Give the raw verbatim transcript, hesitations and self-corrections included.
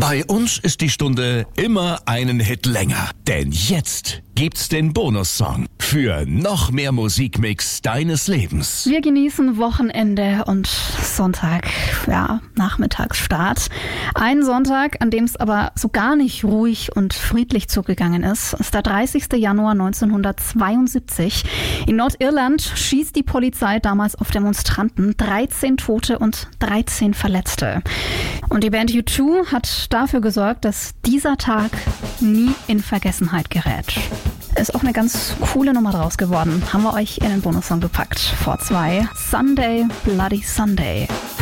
Bei uns ist die Stunde immer einen Hit länger. Denn jetzt gibt's den Bonussong für noch mehr Musikmix deines Lebens. Wir genießen Wochenende und Sonntag, ja, Nachmittagsstart. Ein Sonntag, an dem es aber so gar nicht ruhig und friedlich zugegangen ist, ist der dreißigster Januar neunzehnhundertzweiundsiebzig. In Nordirland schießt die Polizei damals auf Demonstranten, dreizehn Tote und dreizehn Verletzte. Und die Band U zwei hat dafür gesorgt, dass dieser Tag nie in Vergessenheit gerät. Ist auch eine ganz coole Nummer draus geworden. Haben wir euch in den Bonussong gepackt. Vor zwei. Sunday, Bloody Sunday.